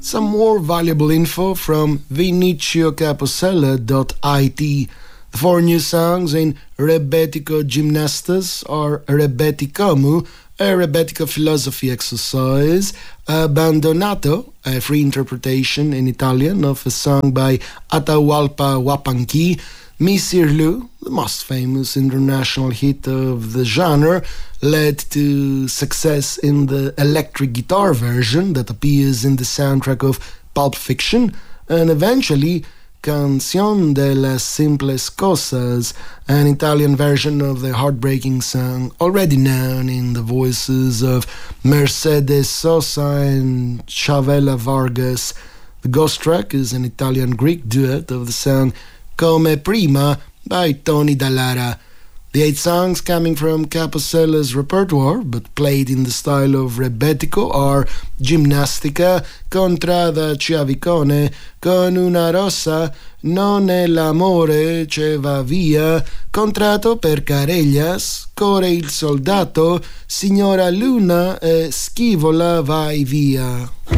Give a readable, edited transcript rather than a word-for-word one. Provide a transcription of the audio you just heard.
some more valuable info from VinicioCaposella.it. The 4 new songs in Rebetico Gymnastas are Rebeticomu, a rebetico philosophy exercise, Abbandonato, a free interpretation in Italian of a song by Atahualpa Yupanqui, Misirlu, the most famous international hit of the genre, led to success in the electric guitar version that appears in the soundtrack of Pulp Fiction, and eventually Canción de las Simples Cosas, an Italian version of the heartbreaking song already known in the voices of Mercedes Sosa and Chavela Vargas. The ghost track is an Italian-Greek duet of the song Come Prima by Tony Dallara. The 8 songs coming from Caposella's repertoire, but played in the style of Rebetico, are Ginnastica, Contrada Chiavicone, Con una rossa, Non è l'amore che va via, Contratto per Carellas, Corre il soldato, Signora Luna e Schivola vai via.